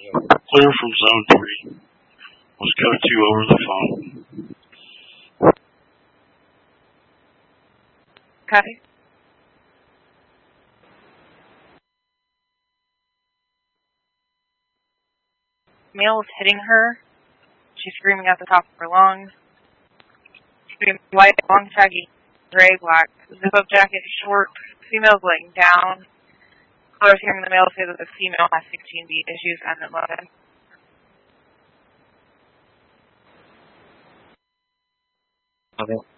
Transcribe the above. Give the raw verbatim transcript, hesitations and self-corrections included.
Clear from zone three. Was go to over the phone. Okay. Male is hitting her. She's screaming at the top of her lungs. She's white, long, shaggy, gray, black, zip-up jacket, short. Female's laying down. I was hearing the male say that the female has sixteen B issues and eleven. Okay.